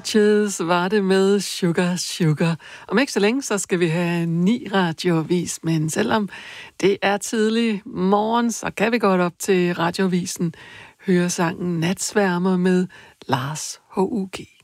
Cheers var det med Sugar Sugar. Om ikke så længe, så skal vi have en ny radioavis, men selvom det er tidlig morgen, så kan vi godt op til radioavisen høre sangen Natsværmer med Lars H.U.G.